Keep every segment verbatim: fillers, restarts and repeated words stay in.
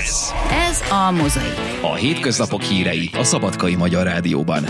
Ez. Ez a Mozaik. A hétköznapok hírei a Szabadkai Magyar Rádióban.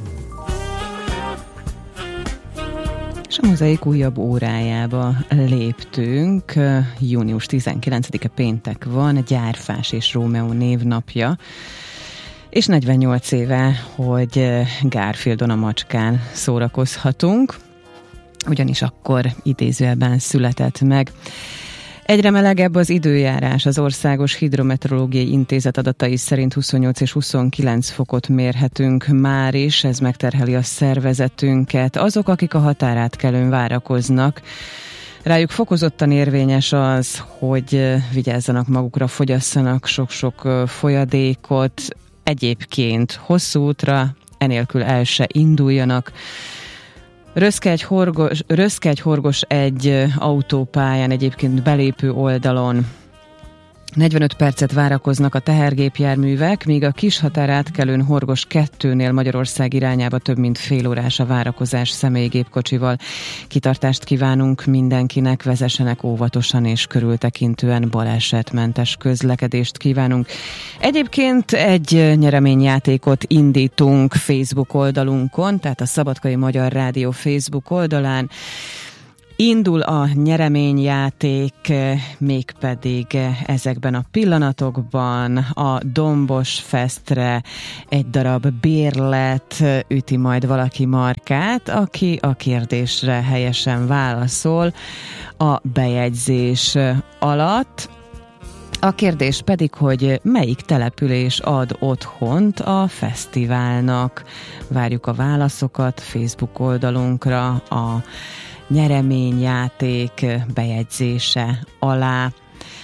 És a Mozaik újabb órájába léptünk. június tizenkilencedike péntek van, Gyárfás és Rómeó névnapja. És negyvennyolc éve, hogy Garfieldon a macskán szórakozhatunk, ugyanis akkor idézőjelben született meg. Egyre melegebb az időjárás. Az Országos Hidrometeorológiai Intézet adatai szerint huszonnyolc és huszonkilenc fokot mérhetünk már is, ez megterheli a szervezetünket. Azok, akik a határátkelőn várakoznak, rájuk fokozottan érvényes az, hogy vigyázzanak magukra, fogyasszanak sok-sok folyadékot, egyébként hosszú útra enélkül el se induljanak. Röszke egy, horgos, röszke egy horgos egy autópályán, egyébként belépő oldalon negyvenöt percet várakoznak a tehergépjárművek, míg a Kishatárátkelőn Horgos kettőnél Magyarország irányába több mint fél órás a várakozás személygépkocsival. Kitartást kívánunk mindenkinek, vezessenek óvatosan és körültekintően, balesetmentes közlekedést kívánunk. Egyébként egy nyereményjátékot indítunk Facebook oldalunkon, tehát a Szabadkai Magyar Rádió Facebook oldalán. Indul a nyereményjáték, mégpedig ezekben a pillanatokban a Dombos Festre egy darab bérlet üti majd valaki markát, aki a kérdésre helyesen válaszol a bejegyzés alatt. A kérdés pedig, hogy melyik település ad otthont a fesztiválnak. Várjuk a válaszokat Facebook oldalunkra a nyereményjáték bejegyzése alá.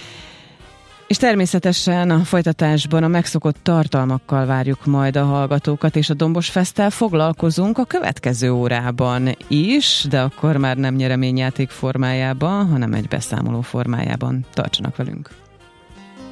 És természetesen a folytatásban a megszokott tartalmakkal várjuk majd a hallgatókat, és a Dombos Feszttel foglalkozunk a következő órában is, de akkor már nem nyereményjáték formájában, hanem egy beszámoló formájában. Tartsanak velünk!